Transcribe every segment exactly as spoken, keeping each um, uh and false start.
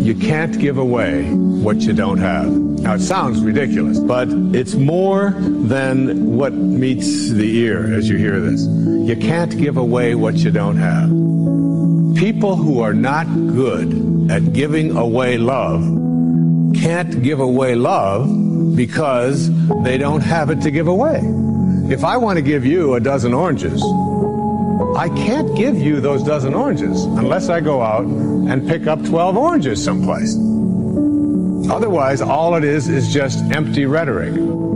You can't give away what you don't have. Now, it sounds ridiculous, but it's more than what meets the ear as you hear this. You can't give away what you don't have. People who are not good at giving away love can't give away love because they don't have it to give away. If I want to give you a dozen oranges, I can't give you those dozen oranges unless I go out and pick up twelve oranges someplace. Otherwise, all it is is just empty rhetoric.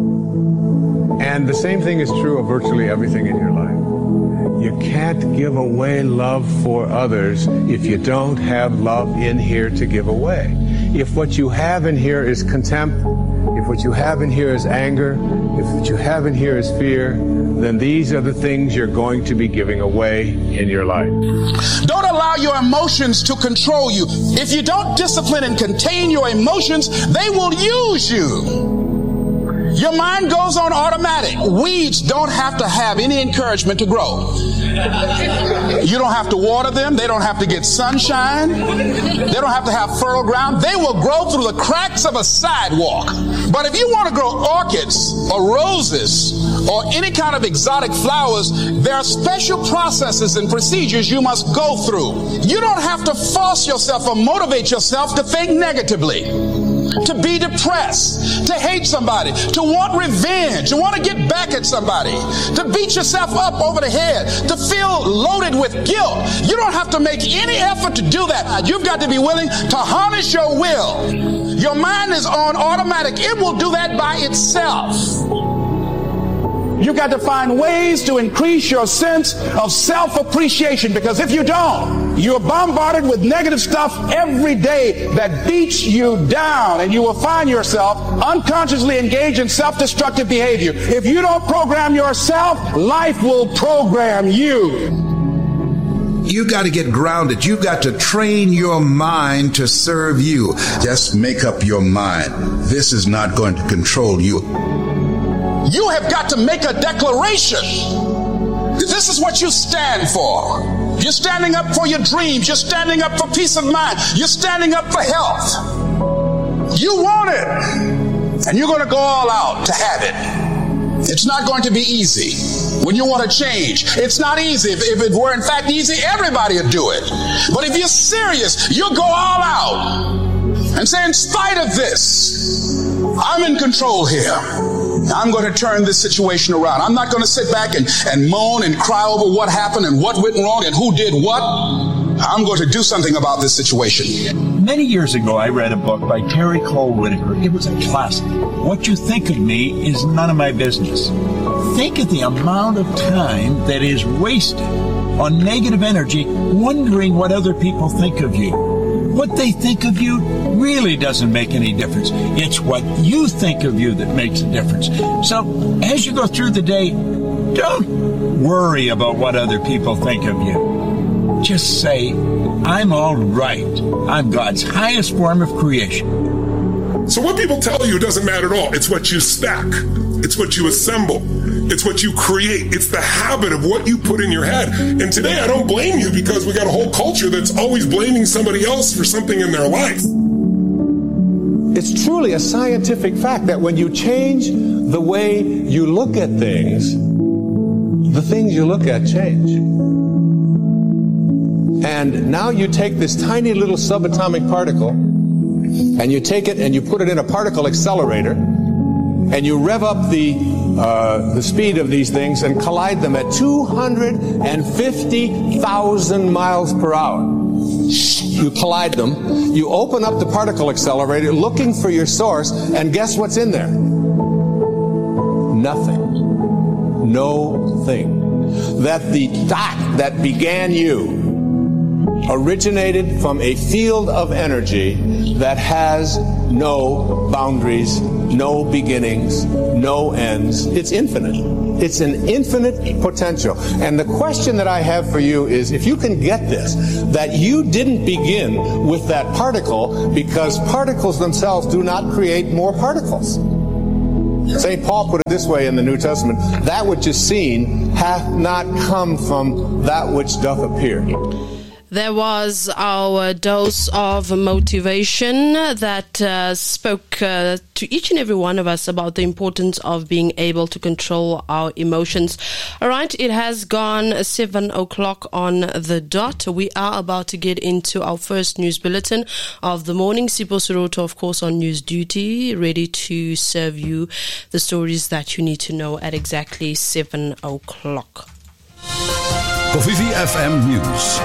And the same thing is true of virtually everything in your life. You can't give away love for others if you don't have love in here to give away. If what you have in here is contempt, if what you have in here is anger, if what you have in here is fear, then these are the things you're going to be giving away in your life. Don't allow your emotions to control you. If you don't discipline and contain your emotions, they will use you. Your mind goes on automatic. Weeds don't have to have any encouragement to grow. You don't have to water them. They don't have to get sunshine. They don't have to have fertile ground. They will grow through the cracks of a sidewalk. But if you want to grow orchids or roses or any kind of exotic flowers, there are special processes and procedures you must go through. You don't have to force yourself or motivate yourself to think negatively, to be depressed, to hate somebody, to want revenge, to want to get back at somebody, to beat yourself up over the head, to feel loaded with guilt. You don't have to make any effort to do that. You've got to be willing to harness your will. Your mind is on automatic. It will do that by itself. You've got to find ways to increase your sense of self-appreciation, because if you don't, you're bombarded with negative stuff every day that beats you down, and you will find yourself unconsciously engaged in self-destructive behavior. If you don't program yourself, life will program you. You've got to get grounded. You've got to train your mind to serve you. Just make up your mind. This is not going to control you. You have got to make a declaration. This is what you stand for. You're standing up for your dreams. You're standing up for peace of mind. You're standing up for health. You want it, and you're going to go all out to have it. It's not going to be easy. When you want to change, it's not easy. If, if it were in fact easy, everybody would do it. But if you're serious, you'll go all out and say, in spite of this, I'm in control here. I'm going to turn this situation around. I'm not going to sit back and, and moan and cry over what happened and what went wrong and who did what. I'm going to do something about this situation. Many years ago, I read a book by Terry Cole Whitaker. It was a classic. What you think of me is none of my business. Think of the amount of time that is wasted on negative energy, wondering what other people think of you. What they think of you really doesn't make any difference. It's what you think of you that makes a difference. So as you go through the day, don't worry about what other people think of you. Just say, I'm all right. I'm God's highest form of creation. So what people tell you doesn't matter at all. It's what you stack. It's what you assemble. It's what you create. It's the habit of what you put in your head. And today I don't blame you, because we got a whole culture that's always blaming somebody else for something in their life. It's truly a scientific fact that when you change the way you look at things, the things you look at change. And now you take this tiny little subatomic particle, and you take it and you put it in a particle accelerator, and you rev up the uh, the speed of these things and collide them at two hundred fifty thousand miles per hour. You collide them, you open up the particle accelerator looking for your source, and guess what's in there? Nothing. No thing. That the dot that began you originated from a field of energy that has no boundaries, no beginnings, no ends. It's infinite. It's an infinite potential. And the question that I have for you is, if you can get this, that you didn't begin with that particle, because particles themselves do not create more particles. Saint Paul put it this way in the New Testament: that which is seen hath not come from that which doth appear. There was our dose of motivation that uh, spoke uh, to each and every one of us about the importance of being able to control our emotions. All right, it has gone seven o'clock on the dot. We are about to get into our first news bulletin of the morning. Sipho Soroto, of course, on news duty, ready to serve you the stories that you need to know at exactly seven o'clock. Kofifi F M News.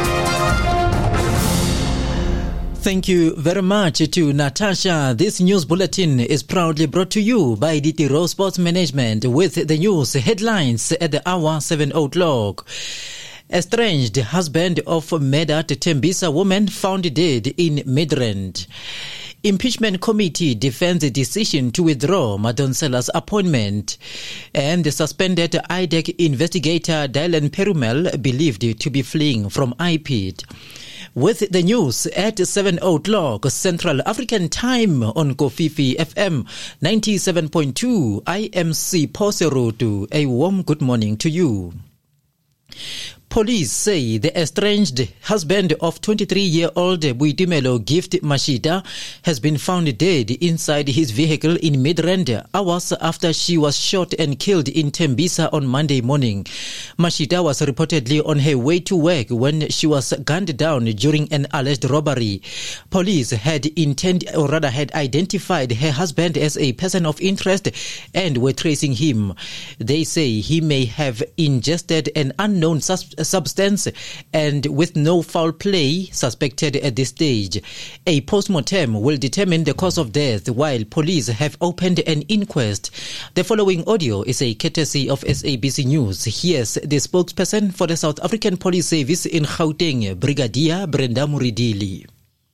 Thank you very much to Natasha. This news bulletin is proudly brought to you by D T Rowe Sports Management with the news headlines at the hour seven o'clock. Estranged husband of murdered Tembisa woman found dead in Midrand. Impeachment committee defends the decision to withdraw Madonsela's appointment, and the suspended I D E C investigator Dylan Perumel believed to be fleeing from I P I D. With the news at seven o'clock Central African Time on Kofifi F M ninety-seven point two, I am Sipho Soroto. A warm good morning to you. Police say the estranged husband of twenty-three-year-old Boitumelo Gift Mashita has been found dead inside his vehicle in Midrand hours after she was shot and killed in Tembisa on Monday morning. Mashita was reportedly on her way to work when she was gunned down during an alleged robbery. Police had intend, or rather had identified her husband as a person of interest and were tracing him. They say he may have ingested an unknown suspect substance and with no foul play suspected at this stage. A post-mortem will determine the cause of death while police have opened an inquest. The following audio is a courtesy of S A B C News. Here's the spokesperson for the South African Police Service in Gauteng, Brigadier Brenda Muridili.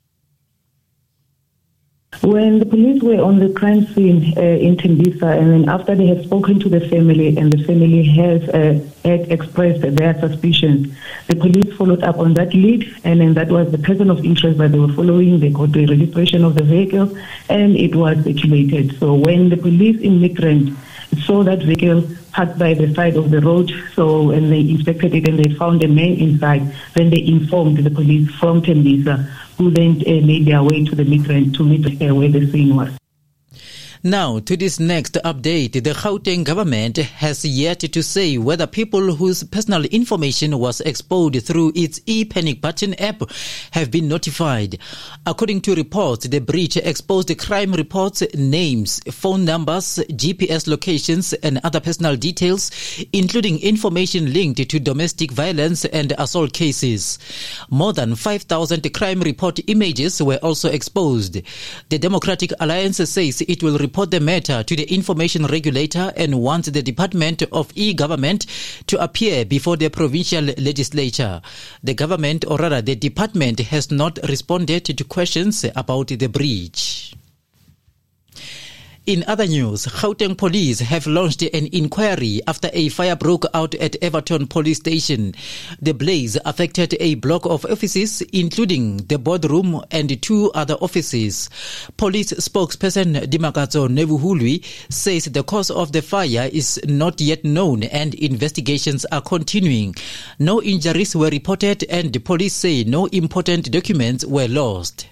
When the police were on the crime scene uh, in Tembisa, and then after they had spoken to the family and the family has uh, had expressed their suspicions, the police followed up on that lead, and then that was the person of interest that they were following. They got the registration of the vehicle, and it was circulated. So when the police in Midrand saw that vehicle parked by the side of the road, so and they inspected it and they found a man inside, then they informed the police from Tembisa, who then uh, made their way to the Midrand to meet uh, where the scene was. Now, to this next update, the Gauteng government has yet to say whether people whose personal information was exposed through its e-panic button app have been notified. According to reports, the breach exposed crime reports, names, phone numbers, G P S locations, and other personal details, including information linked to domestic violence and assault cases. More than five thousand crime report images were also exposed. The Democratic Alliance says it will report the matter to the information regulator and wants the Department of E-Government to appear before the provincial legislature. The government, or rather the department, has not responded to questions about the breach. In other news, Gauteng police have launched an inquiry after a fire broke out at Everton police station. The blaze affected a block of offices, including the boardroom and two other offices. Police spokesperson Dimakato Nevuhului says the cause of the fire is not yet known and investigations are continuing. No injuries were reported and the police say no important documents were lost.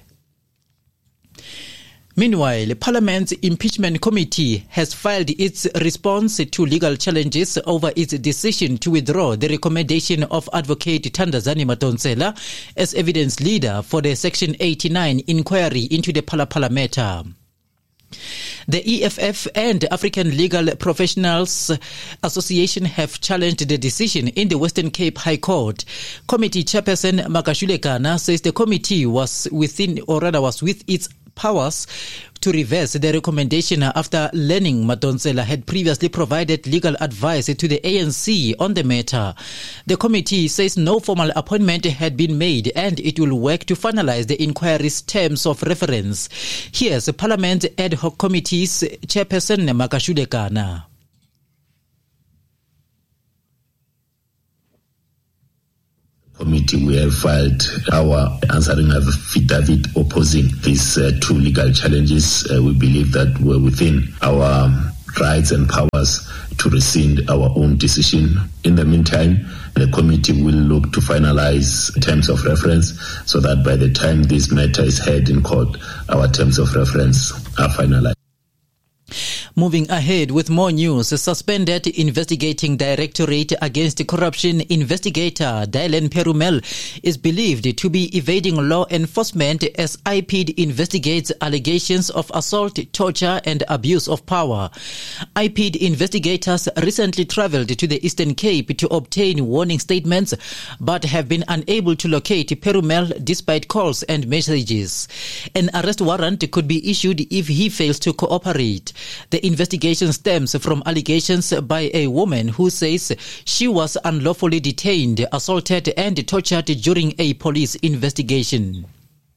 Meanwhile, Parliament's Impeachment Committee has filed its response to legal challenges over its decision to withdraw the recommendation of Advocate Thandazani Madonsela as evidence leader for the Section eighty-nine inquiry into the Phala Phala matter. The E F F and African Legal Professionals Association have challenged the decision in the Western Cape High Court. Committee Chairperson Makashule Kana says the committee was within, or rather was with its powers to reverse the recommendation after learning Madonsela had previously provided legal advice to the A N C on the matter. The committee says no formal appointment had been made and it will work to finalize the inquiry's terms of reference. Here's Parliament Ad Hoc Committee's Chairperson Makashule Kana. Committee, we have filed our answering affidavit opposing these uh, two legal challenges. Uh, we believe that we're within our rights and powers to rescind our own decision. In the meantime, the committee will look to finalize terms of reference so that by the time this matter is heard in court, our terms of reference are finalized. Moving ahead with more news, a suspended investigating directorate against corruption investigator Dylan Perumel is believed to be evading law enforcement as I P D investigates allegations of assault, torture and abuse of power. I P D investigators recently traveled to the Eastern Cape to obtain warning statements but have been unable to locate Perumel despite calls and messages. An arrest warrant could be issued if he fails to cooperate. The investigation stems from allegations by a woman who says she was unlawfully detained, assaulted and tortured during a police investigation.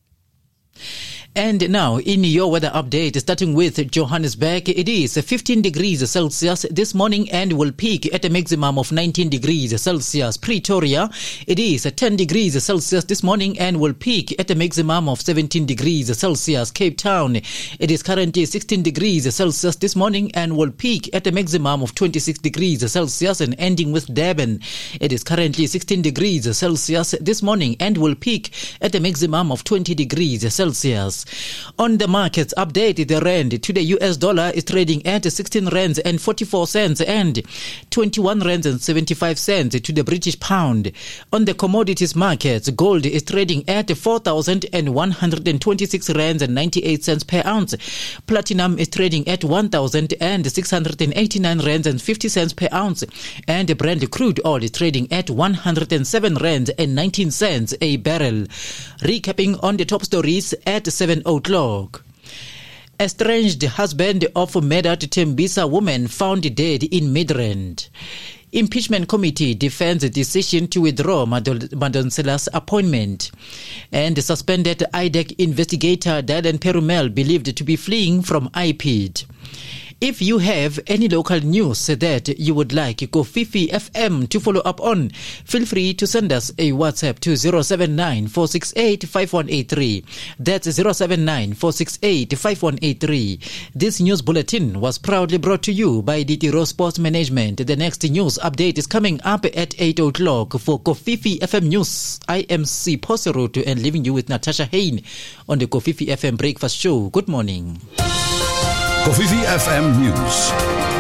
And now, in your weather update, starting with Johannesburg, it is fifteen degrees Celsius this morning and will peak at a maximum of nineteen degrees Celsius. Pretoria, it is ten degrees Celsius this morning and will peak at a maximum of seventeen degrees Celsius. Cape Town, it is currently sixteen degrees Celsius this morning and will peak at a maximum of twenty-six degrees Celsius. And ending with Durban, it is currently sixteen degrees Celsius this morning and will peak at a maximum of twenty degrees Celsius. On the markets update, the rand to the U S dollar is trading at sixteen rands and forty-four cents and twenty-one rands and seventy-five cents to the British pound. On the commodities markets, gold is trading at four thousand one hundred twenty-six rands and ninety-eight cents per ounce. Platinum is trading at one thousand six hundred eighty-nine rands and fifty cents per ounce. And Brent crude oil is trading at one hundred seven rands and nineteen cents a barrel. Recapping on the top stories at seven o'clock. Estranged husband of murdered Tembisa woman found dead in Midrand. Impeachment committee defends decision to withdraw Madonsela's appointment. And suspended I D E C investigator Dylan Perumel believed to be fleeing from I P D. If you have any local news that you would like Kofifi F M to follow up on, feel free to send us a WhatsApp to zero seven nine four six eight five one eight three. That's zero seven nine four six eight five one eight three. This news bulletin was proudly brought to you by D T Rose Sports Management. The next news update is coming up at eight o'clock. For Kofifi F M News, I am C. Poseroto and leaving you with Natasha Hain on the Kofifi F M Breakfast Show. Good morning. Kofifi F M News.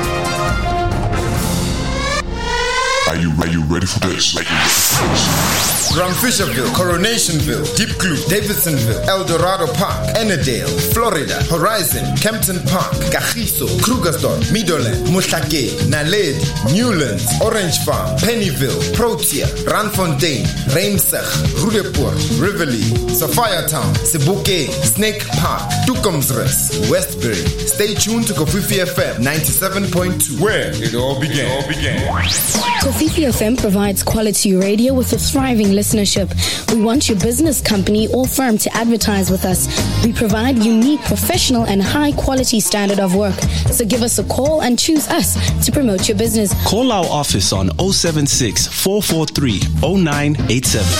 Are you, are you ready for this? Are you ready for this? From Fisherville, Coronationville, Deep Blue, Davidsonville, El Dorado Park, Ennerdale, Florida, Horizon, Kempton Park, Kagiso, Krugersdorp, Meadowland, Muhlake, Naledi, Newlands, Orange Farm, Pennyville, Protea, Randfontein, Reimsig, Roodepoort, Rivoli, Sophiatown, Sebokeng, Snake Park, Toekomsrus, Westbury. Stay tuned to Kofifi F M ninety-seven point two, where it all began. It all began. Kofifi F M provides quality radio with a thriving listenership. We want your business, company, or firm to advertise with us. We provide unique, professional, and high-quality standard of work. So give us a call and choose us to promote your business. Call our office on zero seven six, four four three, zero nine eight seven.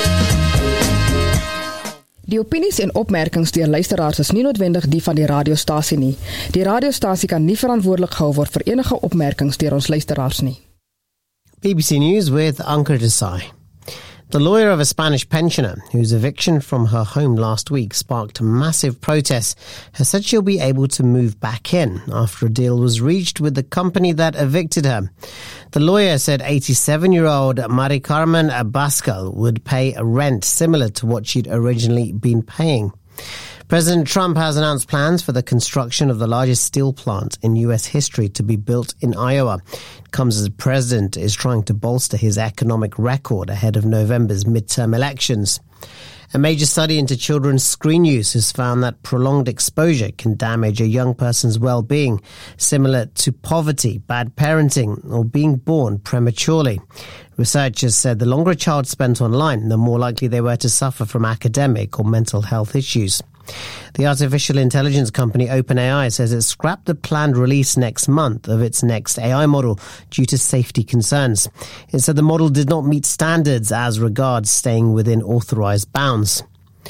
Die opinies en opmerkings deur luisteraars is nie noodwendig die van die radiostasie nie. Die radiostasie kan nie verantwoordelik gehou word vir enige opmerkings deur ons luisteraars nie. B B C News with Ankur Desai. The lawyer of a Spanish pensioner whose eviction from her home last week sparked massive protests has said she'll be able to move back in after a deal was reached with the company that evicted her. The lawyer said eighty-seven-year-old Mari Carmen Abascal would pay a rent similar to what she'd originally been paying. President Trump has announced plans for the construction of the largest steel plant in U S history to be built in Iowa. It comes as the president is trying to bolster his economic record ahead of November's midterm elections. A major study into children's screen use has found that prolonged exposure can damage a young person's well-being, similar to poverty, bad parenting, or being born prematurely. Researchers said the longer a child spent online, the more likely they were to suffer from academic or mental health issues. The artificial intelligence company OpenAI says it scrapped the planned release next month of its next A I model due to safety concerns. It said the model did not meet standards as regards staying within authorized bounds.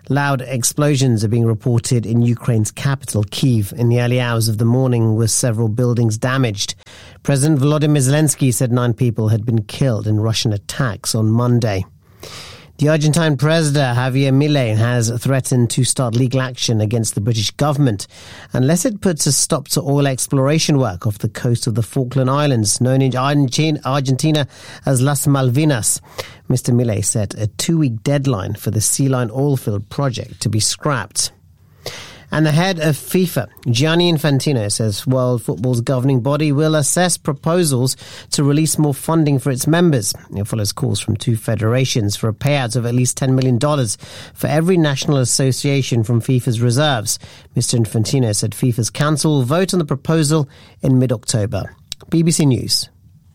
Loud explosions are being reported in Ukraine's capital, Kyiv, in the early hours of the morning, with several buildings damaged. President Volodymyr Zelensky said nine people had been killed in Russian attacks on Monday. The Argentine president, Javier Milei, has threatened to start legal action against the British government unless it puts a stop to oil exploration work off the coast of the Falkland Islands, known in Argentina as Las Malvinas. Mister Milei set a two-week deadline for the Sea Lion oil field project to be scrapped. And the head of FIFA, Gianni Infantino, says world football's governing body will assess proposals to release more funding for its members. It follows calls from two federations for a payout of at least ten million dollars for every national association from FIFA's reserves. Mister Infantino said FIFA's council will vote on the proposal in mid-October. B B C News.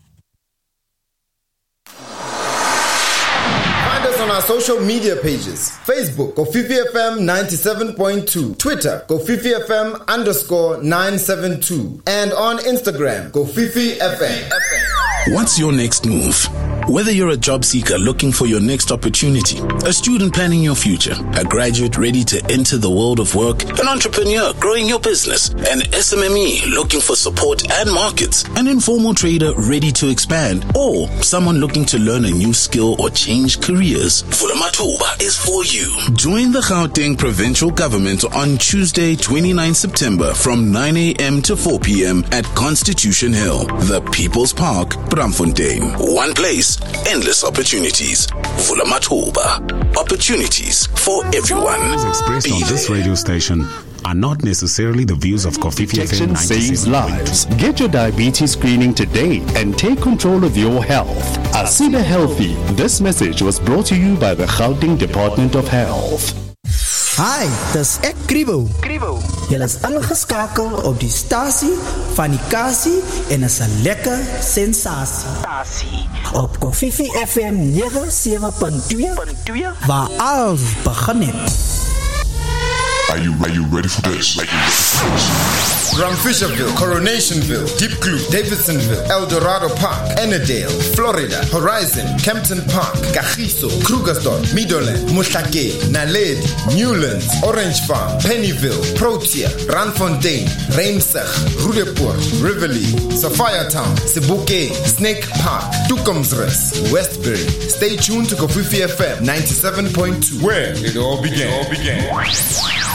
On our social media pages: Facebook, Kofifi F M ninety-seven point two, Twitter, Kofifi F M underscore nine seven two, and on Instagram, Kofifi F M. What's your next move? Whether you're a job seeker looking for your next opportunity, a student planning your future, a graduate ready to enter the world of work, an entrepreneur growing your business, an S M M E looking for support and markets, an informal trader ready to expand, or someone looking to learn a new skill or change careers, Vulemathuba is for you. Join the Gauteng Provincial Government on Tuesday, the twenty-ninth of September from nine a.m. to four p.m. at Constitution Hill, the People's Park, Braamfontein. One place, endless opportunities. Vulemathuba. Opportunities for everyone. Expressed on this radio station are not necessarily the views of Kofifi F M saves lives. Get your diabetes screening today and take control of your health. Asida Healthy. This message was brought to you by the Gauteng Department of Health. Hi, dis ek Kribo. Kribo. Jy is ingeskakel op die stasie van die Kasi en is 'n lekker sensasie. Op Kofifi F M ninety-seven point two waar alles begin het. Are you, are you ready for this? Are you ready for this? Ramfisherville, Coronationville, Deep Kloof, Davidsonville, El Dorado Park, Annandale, Florida, Horizon, Kempton Park, Kagiso, Krugersdorp, Meadowland, Mohlake, Naledi, Newlands, Orange Farm, Pennyville, Protea, Randfontein, Reimsig, Roodepoort, Rivoli, Sophiatown, Sebokeng, Snake Park, Toekomsrus, Westbury. Stay tuned to Kofifi F M ninety-seven point two, where it all began. It all began.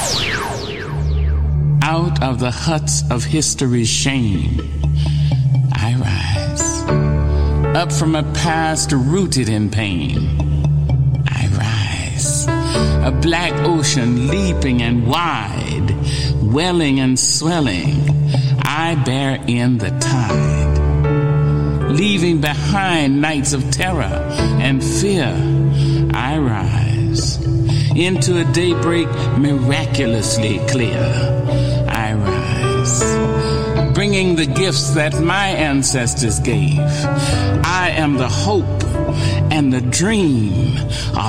Out of the huts of history's shame, I rise. Up from a past rooted in pain, I rise. A black ocean leaping and wide, welling and swelling, I bear in the tide. Leaving behind nights of terror and fear, I rise. Into a daybreak miraculously clear, I rise. Bringing the gifts that my ancestors gave. I am the hope and the dream of